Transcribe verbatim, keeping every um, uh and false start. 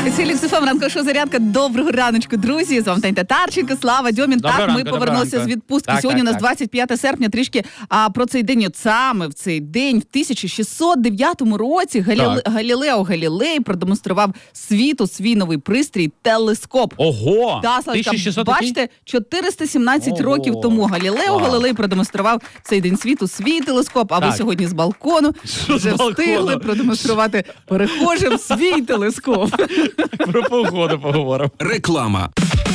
Це Люкс еф ем, ранкова шоу «Зарядка». Доброго раночку, друзі. З вами Тань Татарченко, Слава Дьомін. Доброго так, ранку, ми повернулися ранку. з відпустки. Так, Сьогодні так, у нас двадцять п'яте серпня. Трішки а, про цей день. От саме в цей день, в тисяча шістсот дев'ятому році, Галіле... Галілео Галілей продемонстрував світу свій новий пристрій – телескоп. Ого! Да, Славочка, тисяча шістсот бачите, чотириста сімнадцять Ого. років тому Галілео Вау. Галілей продемонстрував цей день світу свій телескоп, а ви Так. сьогодні з балкону Що вже з балкону? встигли продемонструвати перехожим свій телескоп. Про погоду поговоримо. Реклама.